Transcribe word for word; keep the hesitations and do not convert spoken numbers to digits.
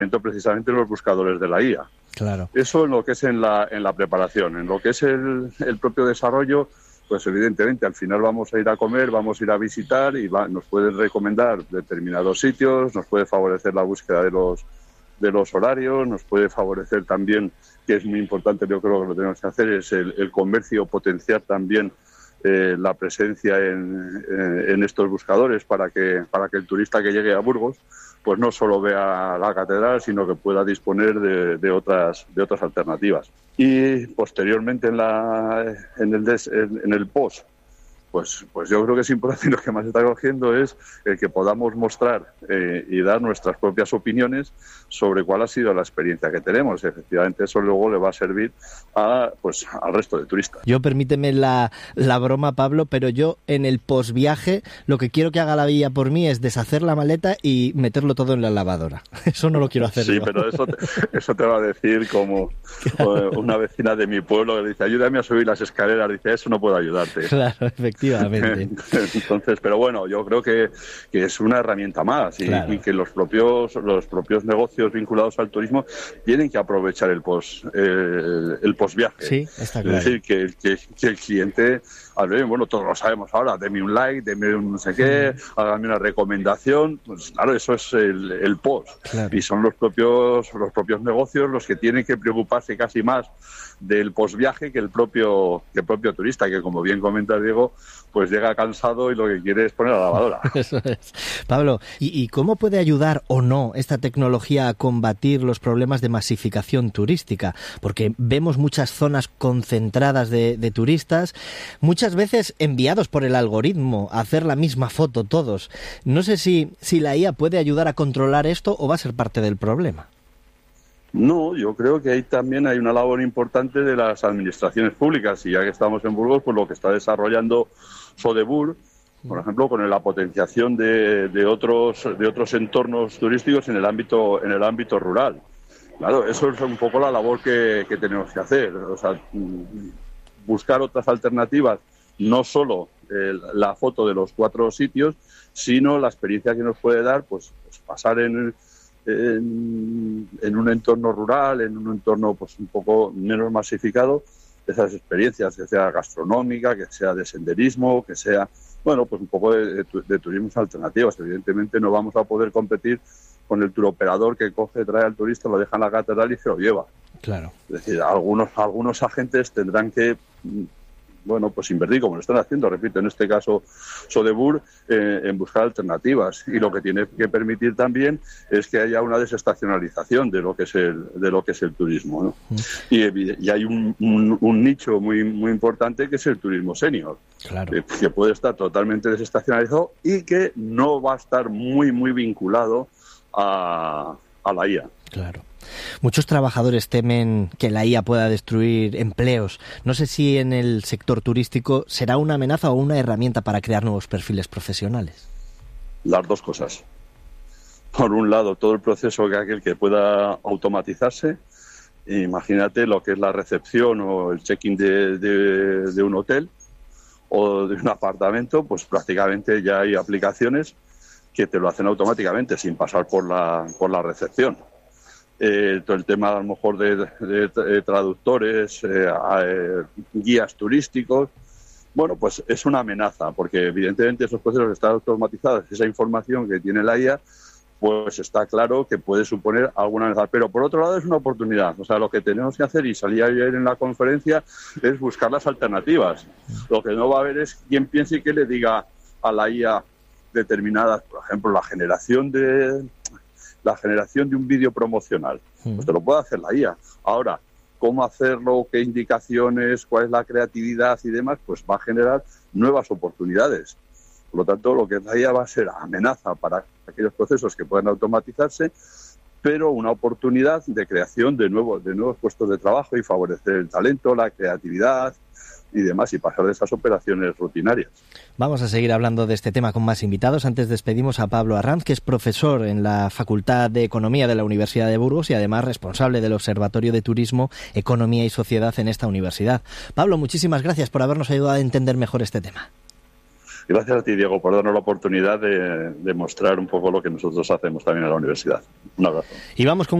precisamente en los buscadores de la I A. Claro. Eso en lo que es en la, en la preparación. En lo que es el, el propio desarrollo, pues evidentemente al final vamos a ir a comer, vamos a ir a visitar y va, nos puede recomendar determinados sitios, nos puede favorecer la búsqueda de los, de los horarios, nos puede favorecer también, que es muy importante, yo creo que lo tenemos que hacer, es el, el comercio, potenciar también eh, la presencia en, eh, en estos buscadores para que, para que el turista que llegue a Burgos pues no solo vea la catedral, sino que pueda disponer de, de otras de otras alternativas. Y posteriormente en la en el des, en, en el post, pues pues yo creo que es importante, lo que más está cogiendo es el que podamos mostrar eh, y dar nuestras propias opiniones sobre cuál ha sido la experiencia que tenemos. Efectivamente, eso luego le va a servir a pues al resto de turistas. Yo, permíteme la, la broma, Pablo, pero yo en el posviaje lo que quiero que haga la guía por mí es deshacer la maleta y meterlo todo en la lavadora. Eso no lo quiero hacer Sí, yo. pero eso te, eso te va a decir como claro. Una vecina de mi pueblo que dice, ayúdame a subir las escaleras. Dice, eso no puedo ayudarte. Claro, efectivamente. Entonces, pero bueno, yo creo que, que es una herramienta más y, claro. y que los propios los propios negocios vinculados al turismo tienen que aprovechar el post el, el posviaje. Sí, está claro. Es decir, que, que, que el cliente, bueno, todos lo sabemos ahora, deme un like, deme un no sé qué, sí. hágame una recomendación, pues claro, eso es el, el post. Claro. Y son los propios los propios negocios los que tienen que preocuparse casi más del posviaje que el propio que el propio turista, que como bien comenta Diego, pues llega cansado y lo que quiere es poner a la lavadora. Eso es. Pablo, ¿y, ¿y cómo puede ayudar o no esta tecnología a combatir los problemas de masificación turística? Porque vemos muchas zonas concentradas de, de turistas, muchas veces enviados por el algoritmo a hacer la misma foto todos. No sé si, si la I A puede ayudar a controlar esto o va a ser parte del problema. No, yo creo que ahí también hay una labor importante de las administraciones públicas, y ya que estamos en Burgos, pues lo que está desarrollando Sodebur, por ejemplo, con la potenciación de, de otros de otros entornos turísticos en el ámbito en el ámbito rural. Claro, eso es un poco la labor que, que tenemos que hacer, o sea, buscar otras alternativas, no solo eh, la foto de los cuatro sitios, sino la experiencia que nos puede dar, pues, pues pasar en En, en un entorno rural, en un entorno pues un poco menos masificado, esas experiencias, que sea gastronómica, que sea de senderismo, que sea, bueno, pues un poco de, de, de turismos alternativos. Evidentemente no vamos a poder competir con el turoperador que coge, trae al turista, lo deja en la catedral y se lo lleva. Claro. Es decir, algunos, algunos agentes tendrán que, bueno, pues invertir, como lo están haciendo, repito, en este caso Sodebur, eh, en buscar alternativas, y lo que tiene que permitir también es que haya una desestacionalización de lo que es el de lo que es el turismo, ¿no? Mm. y, y hay un, un, un nicho muy muy importante que es el turismo senior, claro. eh, que puede estar totalmente desestacionalizado y que no va a estar muy muy vinculado a, a la I A. Claro. Muchos trabajadores temen que la I A pueda destruir empleos. No sé si en el sector turístico será una amenaza o una herramienta para crear nuevos perfiles profesionales. Las dos cosas. Por un lado, todo el proceso que aquel que pueda automatizarse. Imagínate lo que es la recepción o el check-in de, de, de un hotel o de un apartamento, pues prácticamente ya hay aplicaciones que te lo hacen automáticamente sin pasar por la, por la recepción. Eh, todo el tema a lo mejor de, de, de traductores, eh, eh, guías turísticos, bueno, pues es una amenaza, porque evidentemente esos procesos están automatizados, esa información que tiene la I A, pues está claro que puede suponer alguna amenaza. Pero por otro lado es una oportunidad. O sea, lo que tenemos que hacer, y salí ayer en la conferencia, es buscar las alternativas. Lo que no va a haber es quien piense y que le diga a la I A determinadas, por ejemplo, la generación de... la generación de un vídeo promocional, pues te lo puede hacer la I A. Ahora, cómo hacerlo, qué indicaciones, cuál es la creatividad y demás, pues va a generar nuevas oportunidades. Por lo tanto, lo que es la I A va a ser amenaza para aquellos procesos que puedan automatizarse, pero una oportunidad de creación de nuevos, de nuevos puestos de trabajo y favorecer el talento, la creatividad y demás, y pasar de esas operaciones rutinarias. Vamos a seguir hablando de este tema con más invitados. Antes despedimos a Pablo Arranz, que es profesor en la Facultad de Economía de la Universidad de Burgos y además responsable del Observatorio de Turismo, Economía y Sociedad en esta universidad. Pablo, muchísimas gracias por habernos ayudado a entender mejor este tema. Gracias a ti, Diego, por darnos la oportunidad de, de mostrar un poco lo que nosotros hacemos también en la universidad. Un abrazo. Y vamos con